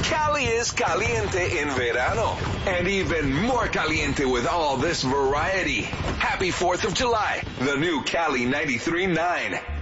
Cali is caliente in verano. And even more caliente with all this variety. Happy 4th of July. The new Cali 93.9.